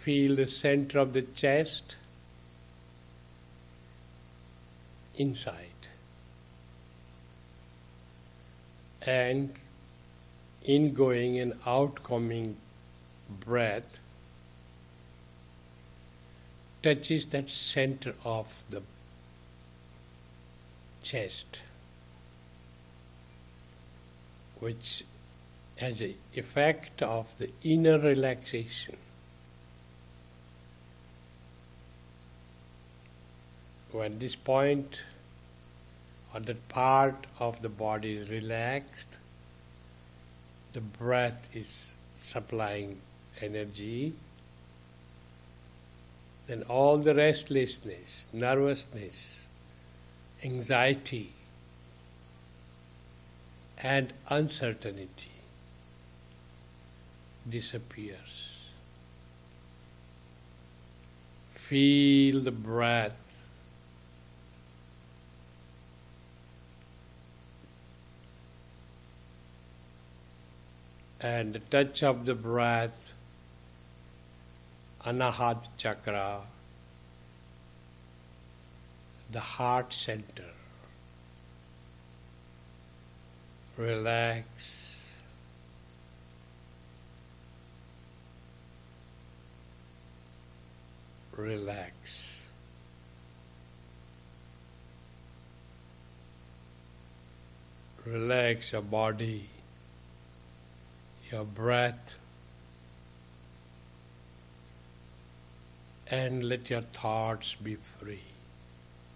feel the center of the chest inside. And ingoing and outgoing breath touches that center of the chest, which has an effect of the inner relaxation. When this point or that part of the body is relaxed, the breath is supplying energy, then all the restlessness, nervousness, anxiety, and uncertainty disappears. Feel the breath and the touch of the breath, Anahat chakra, the heart center. Relax. Relax. Relax your body, your breath, and let your thoughts be free.